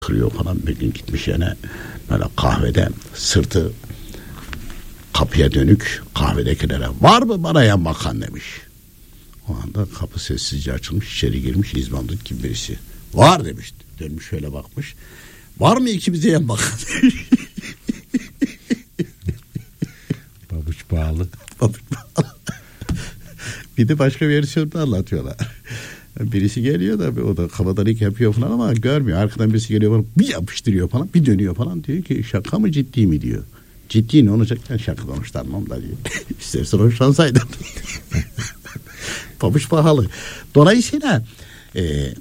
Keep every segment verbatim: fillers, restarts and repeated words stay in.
kırıyor falan. Bir gün gitmiş yine böyle kahvede, sırtı kapıya dönük, kahvedekilere var mı bana yan bakan demiş. O anda kapı sessizce açılmış, içeri girmiş İzbandut gibi birisi. Var demiş. Dönmüş şöyle bakmış. Var mı ikimize yan bakan demiş. Pabuç bağlı. Pabuç bağlı. Bir de başka versiyonda anlatıyorlar. Birisi geliyor da o da kabadayılık yapıyor falan ama görmüyor. Arkadan birisi geliyor falan, bir yapıştırıyor falan, bir dönüyor falan, diyor ki şaka mı ciddi mi diyor. Ciddi ne olacak, ben şakadan hoşlanmam da diyor. İstersen hoşlansaydın. Pabuç pahalı. Dolayısıyla e,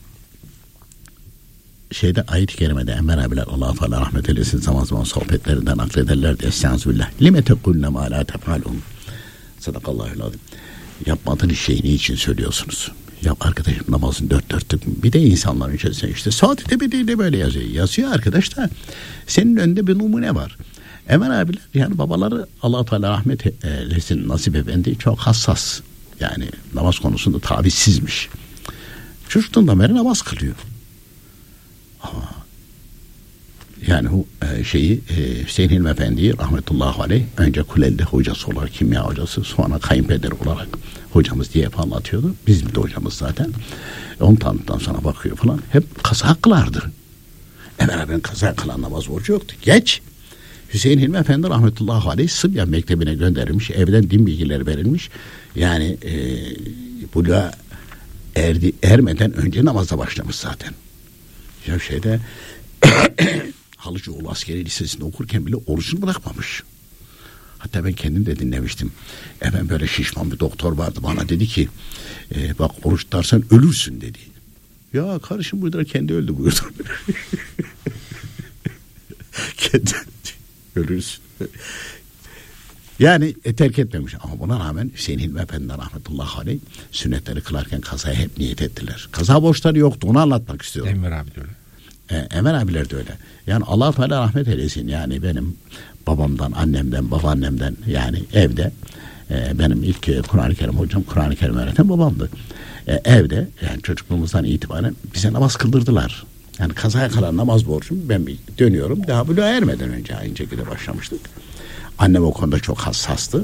şeyde ayet-i kerimede Enver abiler Allah-u Teala rahmet eylesin zaman zaman sohbetlerinden naklederlerdi. Estağfirullah. Lime tekulne ma la tefalun. Sadakallahul azim. Yapmadığınız şeyi niçin söylüyorsunuz? Ya arkadaşım namazın dört dörtlük. Bir de insanların içerisinde işte saadete bir de böyle yazıyor. Yazıyor arkadaş da senin önünde bir numune var. Enver abiler yani babaları Allah-u Teala rahmet eylesin Nasip Efendi çok hassas. Yani namaz konusunda tavizsizmiş. Çocukluğundan beri namaz kılıyor. Ama yani bu şeyi Hüseyin Hilmi Efendi'yi rahmetullahi aleyh önce Kuleli'de hocası olarak, kimya hocası, sonra kayınpeder olarak hocamız diye hep anlatıyordu. Bizim de hocamız zaten. On tanıdıktan sonra bakıyor falan. Hep kaza kılardı. Evvela ben kaza kılan namaz borcu yoktu. Geç. Hüseyin Hilmi Efendi rahmetullahi aleyh Sıbyan Mektebi'ne gönderilmiş. Evden din bilgileri verilmiş. Yani e, buluğa erdi, ermeden önce namaza başlamış zaten. Ya şeyde Halıcıoğlu Askeri Lisesi'nde okurken bile orucunu bırakmamış. Hatta ben kendim de dinlemiştim. Efendim böyle şişman bir doktor vardı, bana dedi ki e, bak oruç tutarsan ölürsün dedi. Ya kardeşim buyurdu, kendi öldü buyurdu. Kendi ölürsün. Yani e, terk etmemiş ama buna rağmen Hüseyin Hilmi Efendi'den rahmetullahi aleyh sünnetleri kılarken kazaya hep niyet ettiler. Kaza borçları yoktu, onu anlatmak istiyorum. Enver abi de öyle. E, Enver abiler de öyle. Yani Allah-u Teala rahmet eylesin. Yani benim babamdan, annemden, babaannemden yani evde e, benim ilk e, Kur'an-ı Kerim hocam, Kur'an-ı Kerim öğreten babamdı. E, evde yani çocukluğumuzdan itibaren bize namaz kıldırdılar. Yani kazaya kalan namaz borcum, ben bir dönüyorum. Daha buluğa ermeden önce aynı şekilde başlamıştık. Annem o konuda çok hassastı.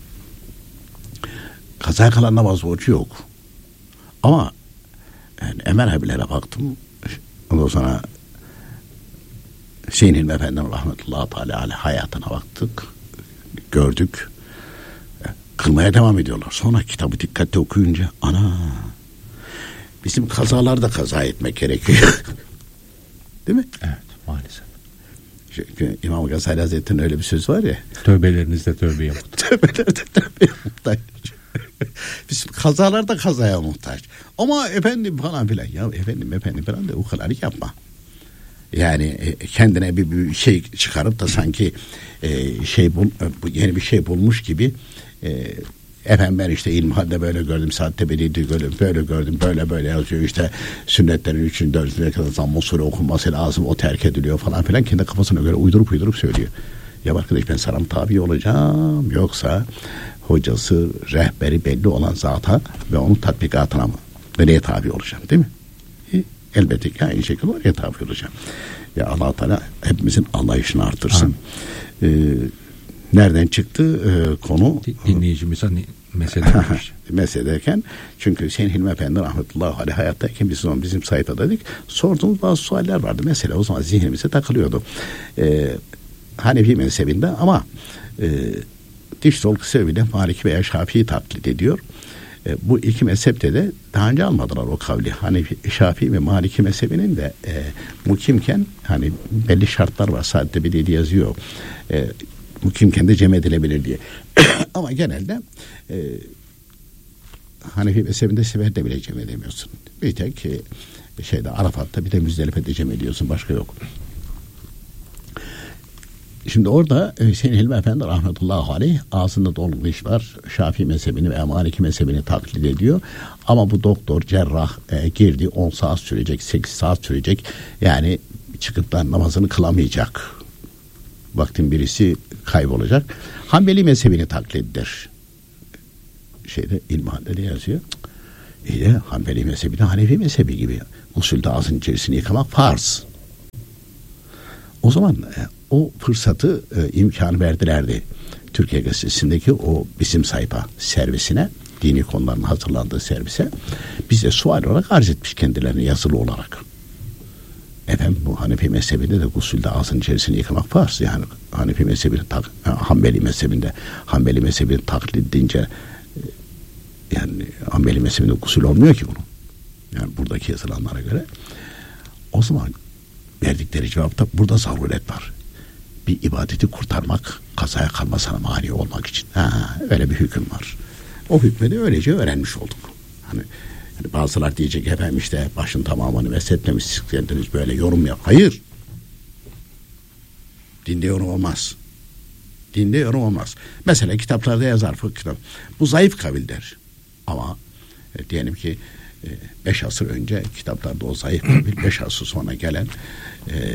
Kazaya kalan namaz borcu yok. Ama yani Enver abilere baktım. Ondan sonra Hüseyin Hilmi Efendi'nin rahmetullahi teala aleyh hayatına baktık. Gördük. Kılmaya devam ediyorlar. Sonra kitabı dikkatle okuyunca ana bizim kazalarda kaza etmek gerekiyor. Değil mi? Evet, maalesef. Çünkü İmam Gazali Hazretleri'nin öyle bir söz var ya. Tövbelerinizde tövbeye muhtaç. Tövbelerde tövbeye muhtaç. Biz kazalarda kazaya muhtaç. Ama efendim falan filan. Ya efendim efendim falan da o kadar yapma. Yani e, kendine bir, bir şey çıkarıp da sanki e, şey bul, yeni bir şey bulmuş gibi e, efendim ben işte İlmihal'de böyle gördüm, Saatte Bedi'de gördüm, böyle gördüm, böyle böyle yazıyor, işte sünnetlerin üçün dördüncüne kadar zamm-ı usulü okunması lazım, o terk ediliyor falan filan, kendi kafasına göre uydurup uydurup söylüyor. Ya arkadaş ben sana mı tabi olacağım yoksa hocası, rehberi belli olan zata ve onun tatbikatına mı? Nereye tabi olacağım, değil mi? E, elbette ki aynı şekilde oraya tabi olacağım. Ya Allah-u Teala hepimizin anlayışını artırsın. Ee, nereden çıktı e, konu? Dinleyicimize mesele mesele derken, çünkü Hüseyin Hilmi Efendi rahmetullahi aleyh hayattayken biz onun bizim sayfadaydık. Sorduğumuz bazı sualler vardı. Mesela o zaman zihnimize takılıyordu. Ee, Hanefi mezhebinde ama e, diş dolgu sebebiyle Maliki veya Şafii'yi taklit ediyor. E, bu iki mezhepte de daha önce almadılar o kavli. Hanefi, Şafii ve Maliki mezhebinin de e, mukimken hani belli şartlar var. Saatte bir dedi yazıyor. E, mukimken de cem edilebilir diye. Ama genelde e, Hanefi mezhebinde seferde bile cem edemiyorsun. Bir tek e, şeyde Arafat'ta bir de Müzdelife'de cem ediyorsun. Başka yok. Şimdi orada Hüseyin Hilmi Efendi rahmetullahi aleyh ağzında dolu iş var. Şafii mezhebini ve Maliki mezhebini taklit ediyor. Ama bu doktor, cerrah e, girdi on saat sürecek, sekiz saat sürecek. Yani çıkıp da namazını kılamayacak. Vaktin birisi kaybolacak. Hanbeli mezhebini taklit eder. Şeyde İlmihal'de de yazıyor. İyi de Hanbeli mezhebi de Hanefi mezhebi gibi. Usulde ağzın içerisini yıkamak farz. O zaman e, o fırsatı e, imkanı verdilerdi. Türkiye Gazetesi'ndeki o bizim sayfa servisine, dini konuların hazırlandığı servise bize sual olarak arz etmiş kendilerini yazılı olarak. Efendim bu Hanefi mezhebinde de gusülde ağzının içerisini yıkamak farz. Yani Hanefi mezhebinin tak, Hanbeli mezhebinde Hanbeli mezhebinin taklidince yani Hanbeli mezhebinde gusül olmuyor ki bunun. Yani buradaki yazılanlara göre. O zaman verdikleri cevapta burada zaruret var. Bir ibadeti kurtarmak, kazaya kalmasına mani olmak için. Ha, öyle bir hüküm var. O hükmü de öylece öğrenmiş olduk. Hani yani bazılar diyecek efendim işte başın tamamını meshetmemişsiniz böyle yorum yap. Hayır. Dinde yorum olmaz. Dinde yorum olmaz. Mesela kitaplarda yazar fıkıh kitap. Bu zayıf kavil der. Ama e, diyelim ki e, beş asır önce kitaplarda o zayıf kavil, beş asır sonra gelen e,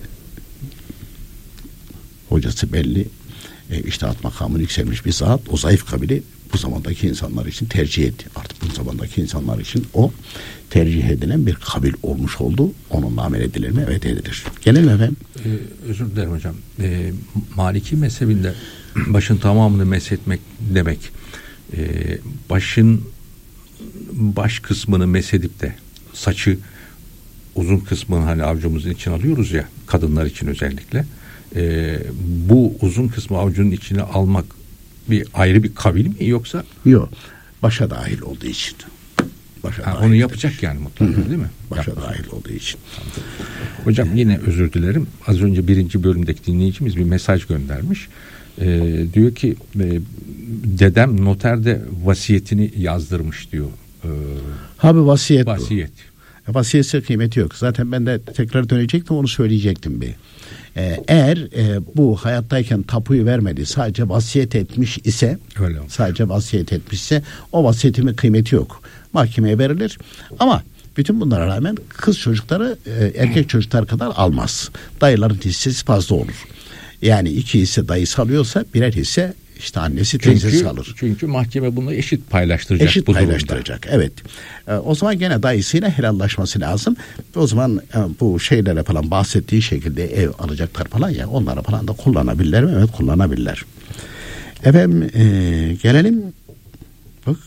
hocası belli e, içtihat makamını yükselmiş bir zat o zayıf kabili bu zamandaki insanlar için tercih etti. Artık bu zamandaki insanlar için o tercih edilen bir kabil olmuş oldu. Onunla amel edilir mi? Evet edilir. Gelelim efendim. Ee, özür dilerim hocam. Ee, Maliki mezhebinde başın tamamını meshetmek demek e, başın baş kısmını mesedip de saçı uzun kısmını hani avucumuzun içine alıyoruz ya kadınlar için özellikle e, bu uzun kısmı avucunun içine almak bir ayrı bir kabil mi yoksa? Yok. Başa dahil olduğu için. Başa ha, onu yapacak için. Yani mutlaka değil mi? Başa Yapacak. dahil olduğu için. Hocam yine özür dilerim. Az önce birinci bölümdeki dinleyicimiz bir mesaj göndermiş. Ee, diyor ki e, dedem noterde vasiyetini yazdırmış diyor. Ee, Abi vasiyet, vasiyet. bu. Vasiyetse kıymeti yok. Zaten ben de tekrar dönecektim onu söyleyecektim bir. Ee, eğer e, bu hayattayken tapuyu vermedi sadece vasiyet etmiş ise öyle sadece vasiyet etmişse o vasiyetimin kıymeti yok. Mahkemeye verilir ama bütün bunlara rağmen kız çocukları e, erkek çocuklar kadar almaz. Dayıların hissesi fazla olur. Yani iki hisse dayısı alıyorsa birer hisse işte annesi teyzesi çünkü, alır. Çünkü mahkeme bunu eşit paylaştıracak. Eşit paylaştıracak durumda. Evet. Ee, o zaman gene dayısıyla helallaşması lazım. O zaman e, bu şeylere falan bahsettiği şekilde ev alacaklar falan ya onlara falan da kullanabilirler mi? Evet kullanabilirler. Efendim e, gelelim bak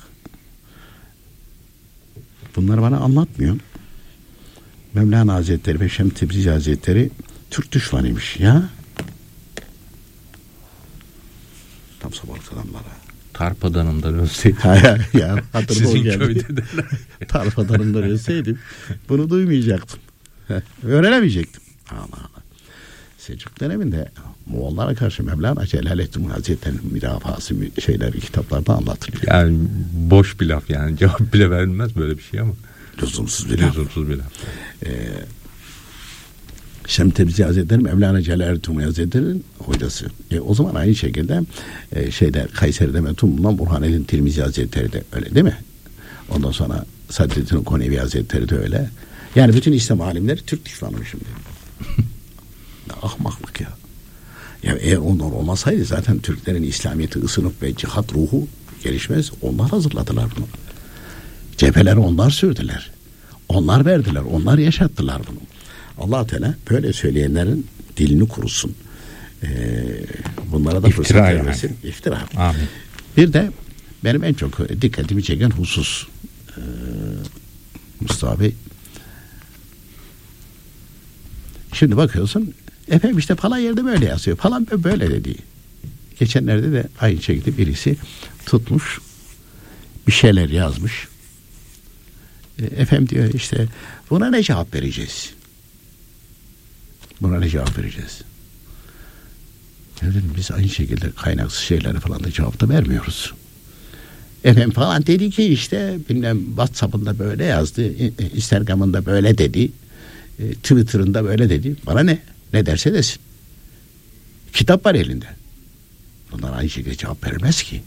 bunları bana anlatmıyor. Mevlana Hazretleri ve Şems Tebrizi Hazretleri Türk düşmanıymış ya. Tam sabahlık adamlara. Tarpadanımdan ölseydim. ya, ya, Sizin köyde derler. Tarpadanımdan ölseydim bunu duymayacaktım. Öğrenemeyecektim. Allah Allah. Selçuk döneminde Moğollara karşı Mevlana Celaleddin Hazretleri'nin müdafası şeyleri kitaplarda anlatılıyor. Yani boş bir laf yani. Cevap bile verilmez böyle bir şey ama. Lüzumsuz bir laf. Lüzumsuz bir laf. Ee, Şems Tebrizi Hazretleri Mevlana Celaleddin Hazretleri'nin hocası. E, o zaman aynı şekilde e, şeyde Kayseri'de metum bulunan Burhanettin Tirmizi Hazretleri de öyle değil mi? Ondan sonra Sadreddin Konevi Hazretleri de öyle. Yani bütün İslam alimleri Türk düşmanı şimdi. Ahmaklık ya. Ya eğer onlar olmasaydı zaten Türklerin İslamiyet'i ısınıp ve cihat ruhu gelişmez. Onlar hazırladılar bunu. Cepheleri onlar sürdüler. Onlar verdiler. Onlar yaşattılar bunu. Allah Teala böyle söyleyenlerin dilini kurusun. Ee, bunlara da İftira fırsat yani. vermesin. İftira. Amin. Bir de benim en çok dikkatimi çeken husus ee, Mustafa Bey. Şimdi bakıyorsun efendim işte falan yerde böyle yazıyor. Falan böyle dedi. Geçenlerde de aynı şekilde birisi tutmuş bir şeyler yazmış. E, efendim diyor işte buna ne cevap vereceğiz? Buna ne cevap vereceğiz? Ya dedim, biz aynı şekilde kaynaksız şeyleri falan da cevap da vermiyoruz. Efendim falan dedi ki işte bilmem WhatsApp'ında böyle yazdı, Instagram'ında böyle dedi, Twitter'ında böyle dedi. Bana ne? Ne derse desin. Kitap var elinde. Bunlar aynı şekilde cevap vermez ki.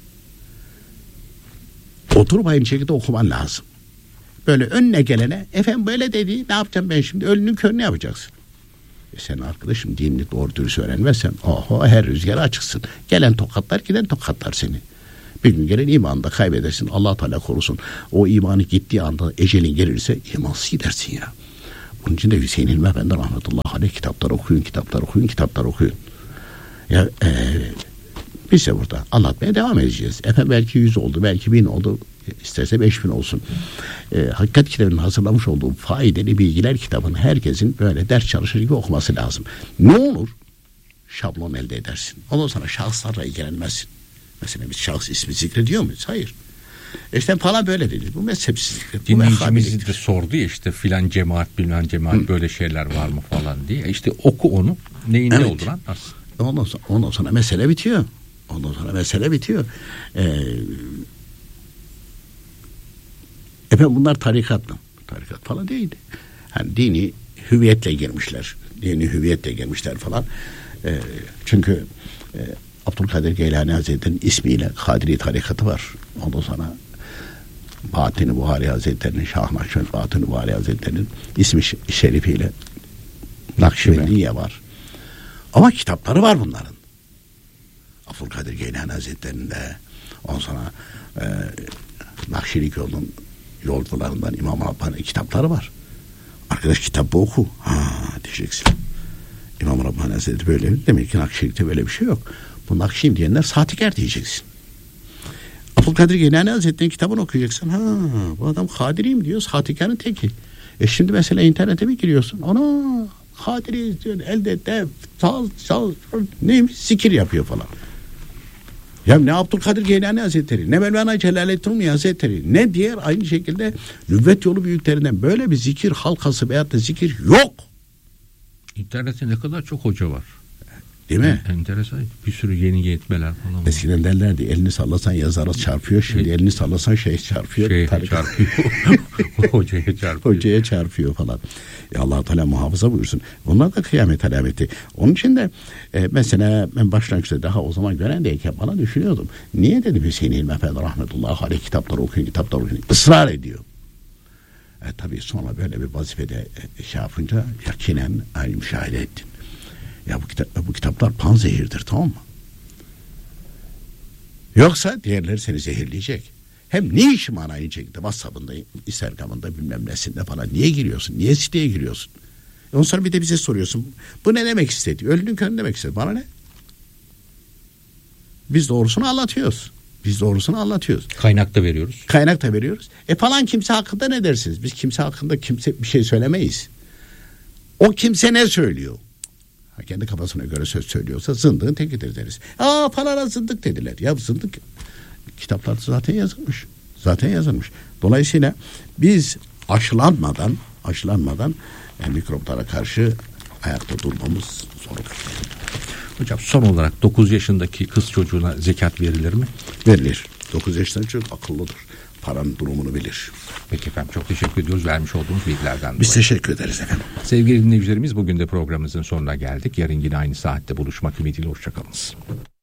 Oturup aynı şekilde okuman lazım. Böyle önüne gelene efendim böyle dedi, ne yapacağım ben şimdi? Ölünün körünü yapacaksın. E sen arkadaşım dinini doğru dürüst öğrenmezsen oho her rüzgara açıksın. Gelen tokatlar giden tokatlar seni. Bir gün gelen imanı da kaybedersin. Allah Teala korusun. O imanı gittiği anda ecelin gelirse imansız gidersin ya. Onun için de Hüseyin İlmi Efendi rahmetullahi aleyh kitaplar okuyun, kitaplar okuyun, kitaplar okuyun. Ya e, biz de burada anlatmaya devam edeceğiz. Efendim belki yüz oldu, belki bin oldu, isterse beş bin olsun. E, Hakikat kitabının hazırlamış olduğu faydalı bilgiler kitabını herkesin böyle ders çalışır gibi okuması lazım. Ne olur? Şablon elde edersin. Ondan sonra şahıslarla ilgilenmezsin. Mesela biz şahıs ismi zikrediyor muyuz? Hayır. İşte falan böyle dedi. Bu mezhepsizlik. Dinleyicimiz de sordu ya işte filan cemaat bilmem cemaat Hı. böyle şeyler var mı falan diye. İşte oku onu. Neyin evet. ne oldu lan? Ondan sonra, ondan sonra mesele bitiyor. Ondan sonra mesele bitiyor. Ee, efendim bunlar tarikat mı? Tarikat falan değildi. Hani dini hüviyetle girmişler. Dini hüviyetle girmişler falan. Ee, çünkü e, Abdülkadir Geylani Hazretleri'nin ismiyle Kadiri tarikatı var. Ondan sonra Bahattin-i Buhari Hazretleri'nin, Şah Nakşibend Bahattin-i Buhari Hazretleri'nin ismi şerifiyle Nakşibendiye var. Ama kitapları var bunların. Abdülkadir Geylani Hazretleri'nde, ondan sonra e, Nakşilik yolunun yolcularından İmam Rabbani kitapları var. Arkadaş kitabı oku. Ha diyeceksin. İmam Rabbani Hazretleri böyle. Demek ki Nakşilik'te böyle bir şey yok. Bu Nakşiyim diyenler sahtekar diyeceksin. Abdülkadir Geylani Hazretleri'nin kitabını okuyacaksın. Ha bu adam Kadiriyim diyor. Sahtekarın teki. E şimdi mesela internete mi giriyorsun? Ana Kadiri diyor. Elde dev, sal, sal, neymiş? Zikir yapıyor falan. Ya ne Abdülkadir Geylani Hazretleri, ne Mevlana Celaleddin Rumi Hazretleri, ne diğer aynı şekilde nübüvvet yolu büyüklerinden böyle bir zikir halkası veyahut da zikir yok. İnternette ne kadar çok hoca var. Değil mi? Enteresan. Bir sürü yeni yetmeler falan var. Eskiden derlerdi elini sallasan yazara çarpıyor. Şimdi e, elini sallasan şey çarpıyor. Şeye çarpıyor. Hocaya çarpıyor. Hocaya çarpıyor falan. Ya Allah Teala muhafaza buyursun. Bunlar da kıyamet alameti. Onun için de e, mesela ben başlangıçta daha o zaman görendeyken bana düşünüyordum. Niye dedim Hüseyin İlmi Efendi rahmetullahi aleyh kitapları okuyun, kitapları okuyun. Israr ediyor. E, tabii sonra böyle bir vazifede e, şey yapınca yakinen aynı müşahede ettim. Ya bu, kitap, bu kitaplar panzehirdir, tamam mı? Yoksa diğerleri seni zehirleyecek. Hem ne işi manayı çekti? WhatsApp'ında, Instagram'ında bilmem nesinde falan. Niye giriyorsun? Niye siteye giriyorsun? E ondan sonra bir de bize soruyorsun. Bu ne demek istedi? Ölünün körünü demek istedi. Bana ne? Biz doğrusunu anlatıyoruz. Biz doğrusunu anlatıyoruz. Kaynak da veriyoruz. Kaynak da veriyoruz. E falan kimse hakkında ne dersiniz? Biz kimse hakkında kimse bir şey söylemeyiz. O kimse ne söylüyor? Kendi kafasına göre söz söylüyorsa zındığın tekidir deriz. Aa falana zındık dediler. Ya zındık kitaplarda zaten yazılmış. Zaten yazılmış. Dolayısıyla biz aşılanmadan aşılanmadan yani mikroplara karşı ayakta durmamız zordur. Hocam son olarak dokuz yaşındaki kız çocuğuna zekat verilir mi? Verilir. dokuz yaşındaki çocuk akıllıdır. Paranın durumunu bilir. Peki efendim, çok teşekkür ediyoruz vermiş olduğumuz bilgilerden Biz dolayı. teşekkür ederiz efendim. Sevgili dinleyicilerimiz, bugün de programımızın sonuna geldik. Yarın yine aynı saatte buluşmak ümidiyle hoşçakalınız.